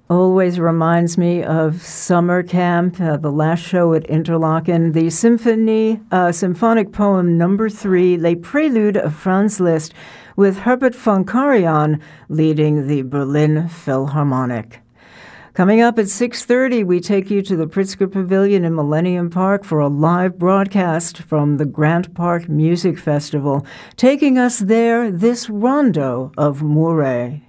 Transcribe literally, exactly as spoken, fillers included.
always reminds me of summer camp, uh, the last show at Interlaken, the symphony, uh, symphonic poem number three, Les Préludes of Franz Liszt, with Herbert von Karajan leading the Berlin Philharmonic. Coming up at six thirty, we take you to the Pritzker Pavilion in Millennium Park for a live broadcast from the Grant Park Music Festival. Taking us there, this rondo of Mouret.